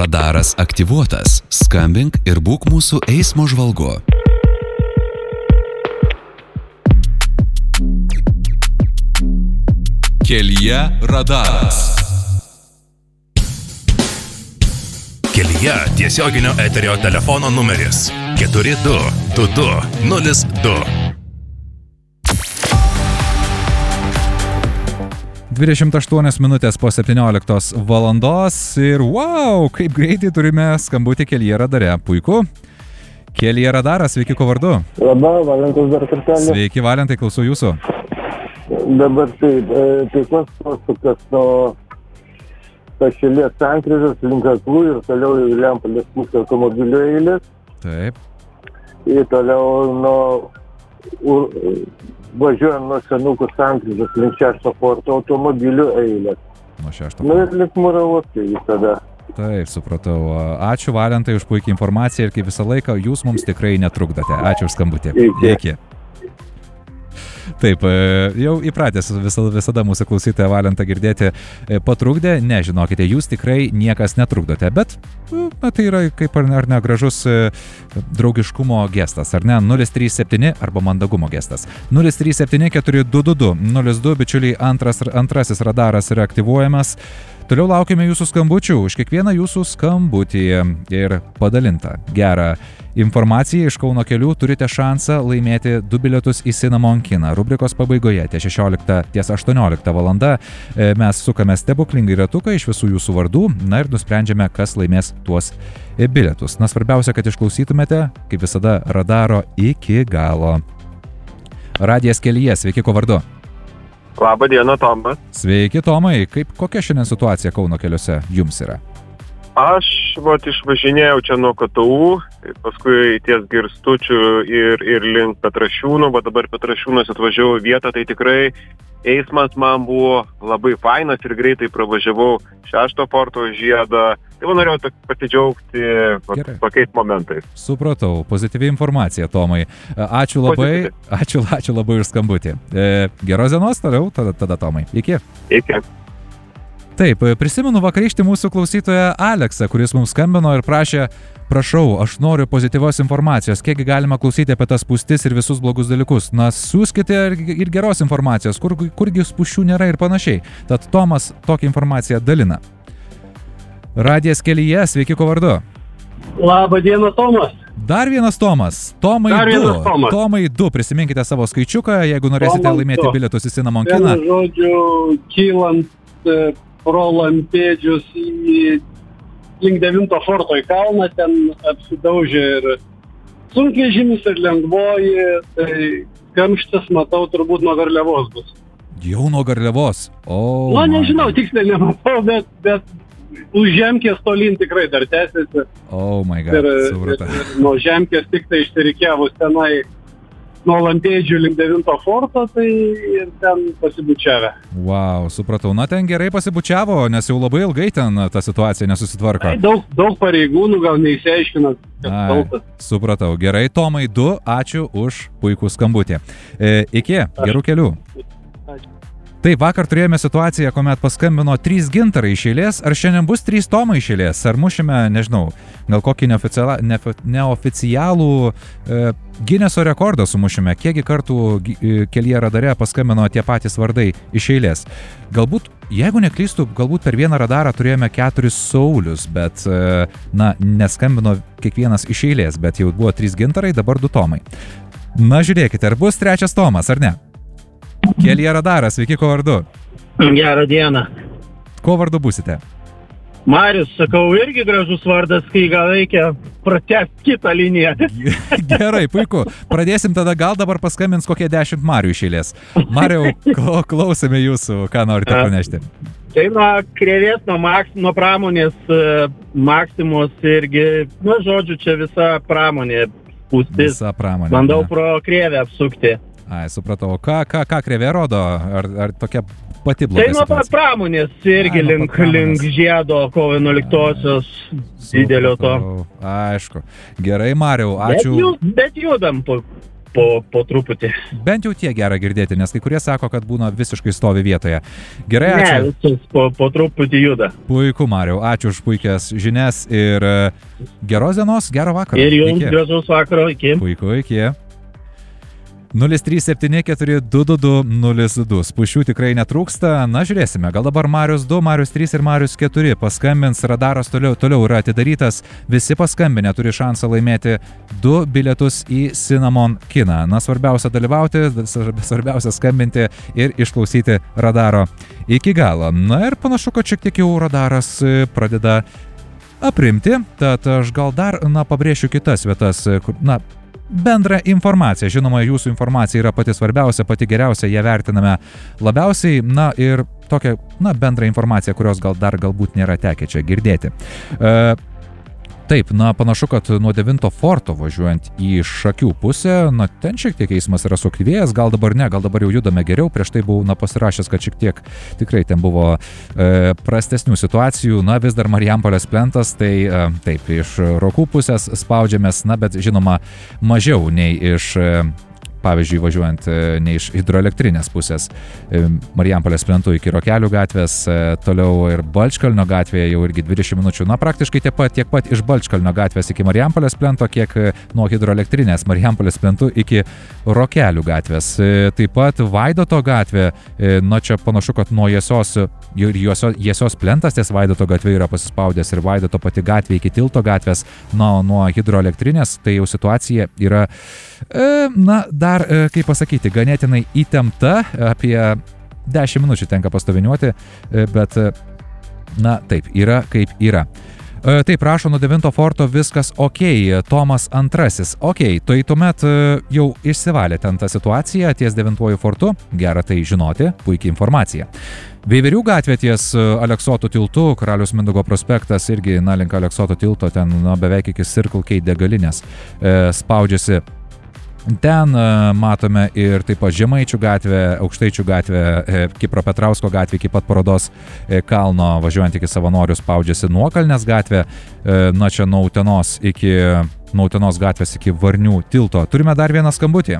Radaras aktyvuotas. Skambink ir būk mūsų eismo žvalgu. Kelyje radaras. Kelyje tiesioginio eterio telefono numeris 422202. 28 minutės po 17 valandos ir wow, kaip greitai turime skambutį Kelyje radare. Puiku. Kelyje radaras, sveiki, ko vardu? Labą, Valentas dar kartelį. Sveiki, Valentai, klausau jūsų. Dabar taip pat pasukas nuo Pašilės sankryžos link Aklų ir toliau į Lempalės pusę automobilių eilės. Taip. Ir toliau važiuojant nuo Senukų sankryžos link 6 forto automobilių eilės. Nuo 6 forto. Ir link Muravovskio visada. Taip, supratau. Ačiū, Valentai, už puikią informaciją ir kaip visą laiką jūs mums tikrai netrukdote. Ačiū už skambutį. Iki. Taip, jau įpratęs visada mūsų klausytoją Valentą girdėti patrukdė. Nežinokite, jūs tikrai niekas netrukdote, bet tai yra kaip ar ne gražus draugiškumo gestas, ar ne? 037 arba mandagumo gestas. 037 422 02, bičiuliai, antrasis radaras yra aktyvuojamas. Toliau laukiame jūsų skambučių, už kiekvieną jūsų skambutį ir padalintą gerą informaciją iš Kauno kelių turite šansą laimėti 2 bilietus į Cinnamon kiną. Rubrikos pabaigoje ties 18 valanda mes sukame stebuklingą ratuką iš visų jūsų vardų, na ir nusprendžiame, kas laimės tuos bilietus. Na, svarbiausia, kad išklausytumėte, kaip visada, radaro iki galo. Radijas Kelyje, sveiki, ko vardu? Labą dieną, Tomas. Sveiki, Tomai. Kokia šiandien situacija Kauno keliuose jums yra? Aš išvažinėjau čia nuo KTU, paskui ties Girstučių ir link Petrašiūnų, bet dabar Petrašiūnus atvažiavau į vietą, tai tikrai eismas man buvo labai fainas ir greitai pravažiavau 6 forto žiedą. Tai norėjau pasidžiaugti tokiais momentais. Supratau, pozityvi informacija, Tomai. Ačiū labai, ačiū labai už skambutį. Geros dienos toliau, tada Tomai. Iki. Iki. Taip, prisimenu vakarykštį mūsų klausytoją Aleksą, kuris mums skambino ir prašė, prašau, aš noriu pozityvios informacijos, kiek galima klausyti apie tas spūstis ir visus blogus dalykus. Na, siųskite ir geros informacijos, kurgi spūsčių nėra ir panašiai. Tad Tomas tokią informaciją dalina. Radijas Kelyje, sveiki, ko vardu? Labą dieną, Tomas. Dar vienas Tomas. Tomai 2, prisiminkite savo skaičiuką, jeigu norėsite laimėti bilietus į Cinnamon kiną. Vienu žodžiu, kylant pro Lampėdžius link 9 forto į kalną, ten apsidaužė ir sunkvežimis ir lengvoji, tai kamštis, matau, turbūt nuo Garliavos bus. Jau nuo Garliavos? Na, nežinau, tiksliai nematau, bet už Žemkės tolyn tikrai dar tęsiasi. Oh my god, supratau. Ir nuo Žemkės tik tai išsirikiavus tenai nuo Lampėdžių link 9 forto, tai ir ten pasibučiavę. Wow, supratau. Na, ten gerai pasibučiavo, nes jau labai ilgai ten ta situacija nesusitvarko. Daug pareigūnų gal neįsiaiškina. Supratau. Gerai, Tomai 2, ačiū už puikų skambutį. Iki, gerų kelių. Taip, vakar turėjome situaciją, kuomet paskambino 3 gintarai iš eilės. Ar šiandien bus 3 Tomai iš eilės? Ar mušime, nežinau, gal kokį neoficialų Gineso rekordą sumušime? Kiekgi kartų Kelyje radare paskambino tie patys vardai iš eilės? Galbūt, jeigu neklystu, galbūt per vieną radarą turėjome 4 Saulius, bet, na, neskambino kiekvienas iš eilės, bet jau buvo 3 gintarai, dabar 2 Tomai. Na, žiūrėkite, ar bus 3 Tomas, ar ne? Kelyje radaras, sveiki, ko vardu? Gerą dieną. Ko vardu būsite? Marius, sakau, irgi gražus vardas, kai gal reikia pratęsti kitą liniją. Gerai, puiku. Pradėsim tada, gal dabar paskambins kokie 10 Marių iš eilės. Mariau, klausome jūsų, ką norite pranešti. Tai nuo Krėvės, nuo pramonės Maksimos irgi, nu, žodžiu, čia visa pramonė spūstis. Visa pramonė. Bandau pro Krėvę apsukti. Ai, supratau. Ką Krėvė rodo? Ar tokia pati bloga situacija? Tai nuo pat pramonės irgi link žiedo kovo 11-osios didelio to. Aišku. Gerai, Mariau, ačiū. Bet judam. po truputį. Bent jau tie gera girdėti, nes kai kurie sako, kad būna visiškai stovi vietoje. Gerai, ačiū. Ne, viskas po truputį juda. Puiku, Mariau, ačiū už puikias žinias ir geros dienos, gero vakaro. Ir jums gražaus vakaro, iki. Puiku, iki. 037422202. Spušių tikrai netrūksta. Na, žiūrėsime. Gal dabar Marius 2, Marius 3 ir Marius 4 paskambins. Radaras toliau yra atidarytas. Visi paskambinę turi šansą laimėti 2 bilietus į Cinnamon kiną. Na, svarbiausia dalyvauti, svarbiausia skambinti ir išklausyti radaro iki galo. Na ir panašu, kad šiek tiek jau radaras pradeda aprimti. Tad aš gal dar, pabrėšiu kitas vietas, kur, bendra informacija. Žinoma, jūsų informacija yra pati svarbiausia, pati geriausia, ją vertiname labiausiai, ir tokia, bendra informacija, kurios galbūt nėra tekę čia girdėti. Taip, panašu, kad nuo 9 forto važiuojant į Šakių pusę, ten šiek tiek eismas yra suaktyvėjęs, gal dabar ne, gal dabar jau judame geriau, prieš tai buvau pasirašęs, kad šiek tiek tikrai ten buvo prastesnių situacijų, vis dar Marijampolės plentas, tai taip, iš Rokų pusės spaudžiamės, bet žinoma, mažiau nei iš pavyzdžiui, važiuojant ne iš hidroelektrinės pusės Marijampolės plentų iki Rokelių gatvės, toliau ir Balčkalnio gatvėje jau irgi 20 minučių. Praktiškai tiek pat iš Balčkalnio gatvės iki Marijampolės plento, kiek nuo hidroelektrinės Marijampolės plentų iki Rokelių gatvės. Taip pat Vaidoto gatvė, čia panašu, kad nuo Jiesos plentas ties Vaidoto gatvė yra pasispaudęs ir Vaidoto pati gatvė iki Tilto gatvės, nuo hidroelektrinės, tai jau situacija yra dar, kaip pasakyti, ganėtinai įtempta, apie 10 minučių tenka pastoviniuoti, bet, taip, yra kaip yra. Taip, rašo nuo 9 forto viskas ok, Tomas antrasis, ok, tai tuomet jau išsivalė ten tą situaciją ties 9 fortu, gera tai žinoti, puikiai informacija. Veiverių gatvė ties Aleksoto tiltu, Karaliaus Mindaugo prospektas irgi, link Aleksoto tilto, ten beveik iki Circle K degalinės spaudžiasi. Ten matome ir taip pat Žemaičių gatvę, Aukštaičių gatvę, Kipro Petrausko gatvė iki pat Parodos kalno, važiuojant iki Savanorių spaudžiasi Nuokalnės gatvė, čia nuo Utenos gatvės iki Varnių tilto. Turime dar vieną skambutį.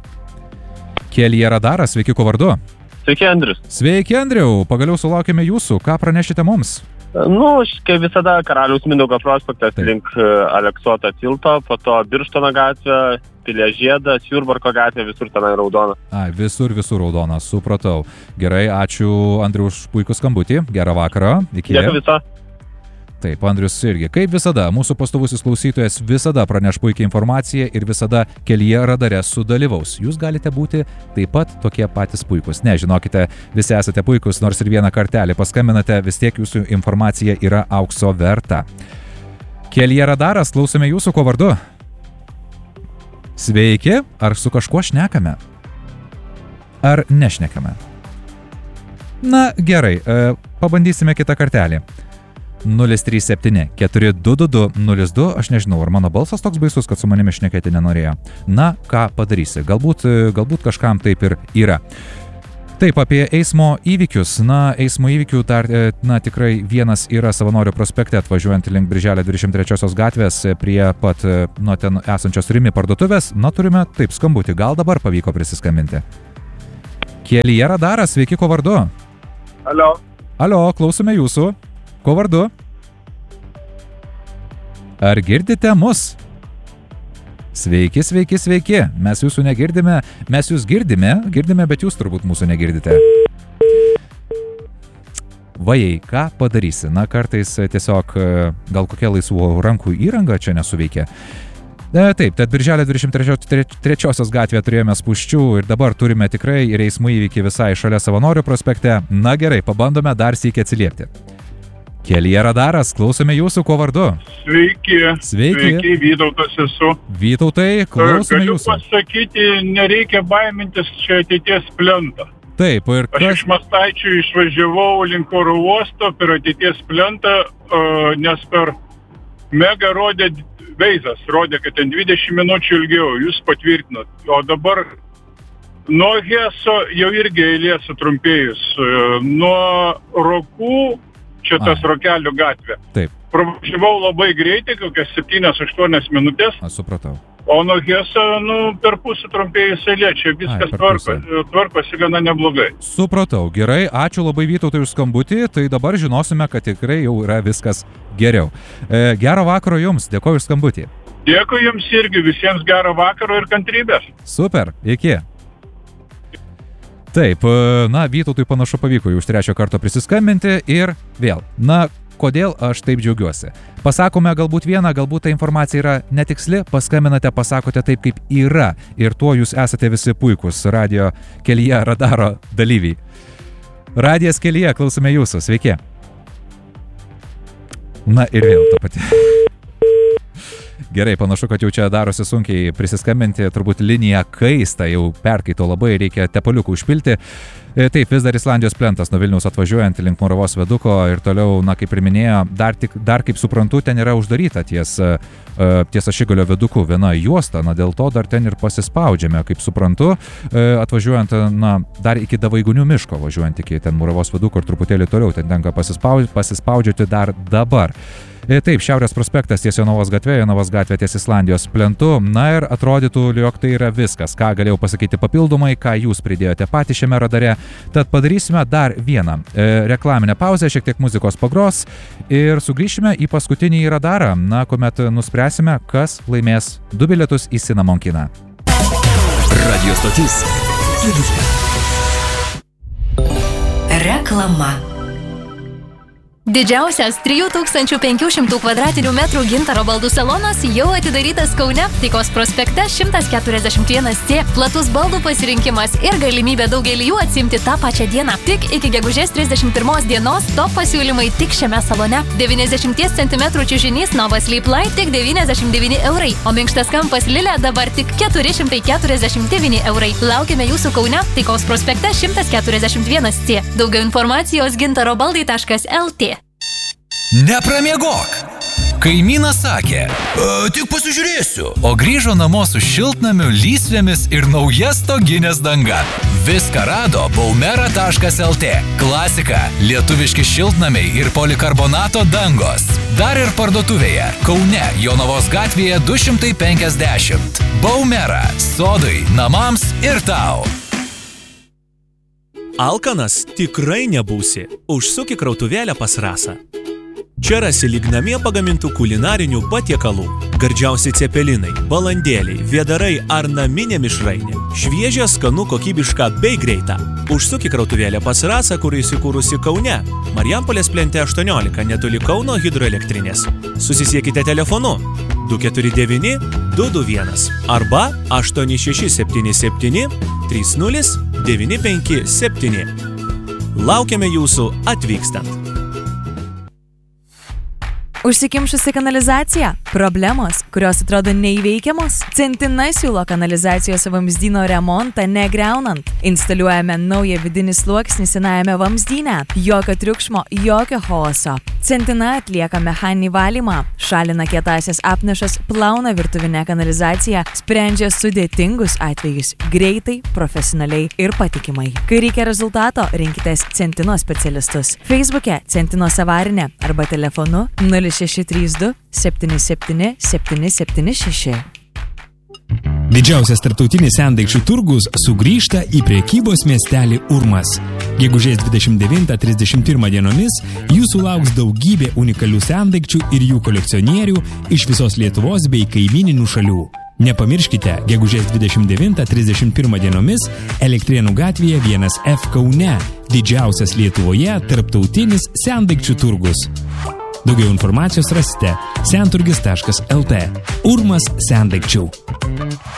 Kelyje radaras, sveiki, kuo vardu? Sveiki, Andrius. Sveiki, Andriau, pagaliau sulaukėme jūsų, ką pranešite mums? Kaip visada, Karaliaus Mindaugo prospektas link Aleksoto tilto, po to Birštono gatvė, Pilies žiedas, Jurbarko gatvė, visur tenai raudona. Visur raudona, supratau. Gerai, ačiū Andriu už puikų skambutį, gerą vakarą. Dėkui viso. Taip, Andrius irgi, kaip visada, mūsų pastovusis klausytojas visada praneš puikią informaciją ir visada kelyje radare sudalyvaus. Jūs galite būti taip pat tokie patys puikus. Ne, žinokite, visi esate puikus, nors ir vieną kartelį paskambinate, vis tiek jūsų informacija yra aukso verta. Kelyje radaras, klausome jūsų, kuo vardu? Sveiki, ar su kažkuo šnekame? Ar nešnekame? Gerai, pabandysime kitą kartelį. 037 422 02, aš nežinau, ar mano balsas toks baisus, kad su manimi šnekėti nenorėjo. Ką padarysi, galbūt kažkam taip ir yra. Taip, apie eismo įvykius. Eismo įvykių dar, tikrai vienas yra Savanorių prospekte, atvažiuojant link Birželio 23 gatvės prie pat nuo ten esančios Rimi parduotuvės. Turime taip skambutį, gal dabar pavyko prisiskambinti. Kelyje radaras, sveiki, kuo vardu? Alio, klausome jūsų. Kuo vardu? Ar girdite mus? Sveiki, sveiki, sveiki. Mes jūsų negirdime, mes jūs girdime, bet jūs turbūt mūsų negirdite. Vajai, ką padarysi? Kartais tiesiog gal kokia laisvų rankų įranga čia nesuveikia. Taip, tad Birželio 23 gatvėje turėjome spūsčių ir dabar turime tikrai ir eismų įvykį visai šalia Savanorių prospekte. Gerai, pabandome dar sykį atsiliepti. Kelyje radaras, klausome jūsų, kuo vardu? Sveiki, Vytautas esu. Vytautai, klausome jūsų. Galiu pasakyti, nereikia baimintis čia ateities plentą. Taip, ir Aš iš Mastaičių išvažiavau link oro uosto per ateities plentą, nes per Mega rodė Veizas, rodė, kad ten 20 minučių ilgiau, jūs patvirtinat. O dabar nuo Heso jau irgi eilė sutrumpėjus. Nuo Rokų, čia tas Rokelių gatvė. Taip. Pravažiavau labai greitai, kokias 7-8 minutės. Supratau. O nuo Heso, per pusę trumpėjus eilė, čia viskas tvarkosi gana neblogai. Supratau, gerai, ačiū labai Vytautui už skambutį, tai dabar žinosime, kad tikrai jau yra viskas geriau. Gero vakaro jums, dėkoju už skambutį. Dėkui jums irgi, visiems gero vakaro ir kantrybės. Super, iki. Taip, Vytautui panašu pavyko jau už 3 karto prisiskambinti ir vėl, kodėl aš taip džiaugiuosi? Pasakome galbūt vieną, galbūt ta informacija yra netiksli, paskambinate, pasakote taip, kaip yra ir tuo jūs esate visi puikūs radio kelyje radaro dalyviai. Radijas kelyje, klausome jūsų, sveiki. Na ir vėl ta pati. Gerai, panašu, kad jau čia darosi sunkiai prisiskambinti, turbūt linija kaista, jau perkaito labai, reikia tepaliukų užpilti. Taip, vis dar Islandijos plentas nuo Vilniaus atvažiuojant link Moravos viaduko ir toliau, kaip ir minėjo, dar kaip suprantu, ten yra uždaryta ties Ašigalio viaduku viena juosta, dėl to dar ten ir pasispaudžiame, kaip suprantu, atvažiuojant, dar iki Davaigunių miško, važiuojant iki ten Moravos viaduko ir truputėlį toliau, ten tenka pasispaudžioti dar dabar. Taip, Šiaurės prospektas ties Jonavos gatvė ties Islandijos plentu, ir atrodytų, jog tai yra viskas, ką galėjau pasakyti papildomai, ką jūs pridėjote patys šiame radare, tad padarysime dar vieną reklaminę pauzę, šiek tiek muzikos pagros ir sugrįšime į paskutinį radarą, kuomet nuspręsime, kas laimės 2 bilietus į Cinnamon kiną. Radio stotis. Reklama. Didžiausias 3500 kvadratinių metrų gintaro baldų salonas jau atidarytas Kaune, Taikos prospekte 141C. Platus baldų pasirinkimas ir galimybė daugelį jų atsimti tą pačią dieną. Tik iki gegužės 31 dienos top pasiūlymai tik šiame salone. 90 cm čiužinys Nova Sleep Light tik 99 eurai, o minkštas kampas Lilė dabar tik 449 eurai. Laukiame jūsų Kaune, Taikos prospekte 141C. Daugiau informacijos gintarobaldai.lt. Nepramiegok! Kaimynas sakė, tik pasižiūrėsiu, o grįžo namo su šiltnamiu, lysvėmis ir nauja stoginės danga. Viską rado baumera.lt. Klasika, lietuviški šiltnamiai ir polikarbonato dangos. Dar ir parduotuvėje, Kaune, Jonavos gatvėje 250. Baumera, sodai, namams ir tau. Alkanas tikrai nebūsi. Užsuk į krautuvėlę pas Rasą. Čia rasi lyg namie pagamintų kulinarinių patiekalų. Gardžiausi cepelinai, balandėliai, vėdarai ar naminė mišrainė. Šviežia, skanu, kokybiška bei greita. Užsuk į krautuvėlę pas Rasą, kur įsikūrusi Kaune. Marijampolės plente 18, netoli Kauno hidroelektrinės. Susisiekite telefonu 249 221 arba 8677 30 957. Laukiame jūsų atvykstant. Užsikimšusi kanalizacija? Problemos, kurios atrodo neįveikiamos? Centina siūlo kanalizacijos vamzdyno remontą negriaunant. Instaliuojame naują vidinį sluoksnį senajame vamzdyne. Jokio triukšmo, jokio chaoso. Centina atlieka mechaninį valymą, šalina kietąsias apnašas, plauna virtuvinę kanalizaciją, sprendžia sudėtingus atvejus greitai, profesionaliai ir patikimai. Kai reikia rezultato, rinkitės Centino specialistus. Facebook'e Centinos avarinė arba telefonu 0632 77 776. Didžiausias tarptautinis sendaikčių turgus sugrįžta į prekybos miestelį Urmas. Gegužės 29-31 dienomis jūsų lauks daugybė unikalių sendaikčių ir jų kolekcionierių iš visos Lietuvos bei kaimyninių šalių. Nepamirškite, gegužės 29-31 dienomis Elektrėnų gatvėje 1F Kaune, didžiausias Lietuvoje tarptautinis sendaikčių turgus. Daugiau informacijos rasite senturgis.lt. Urmas sendaikčių.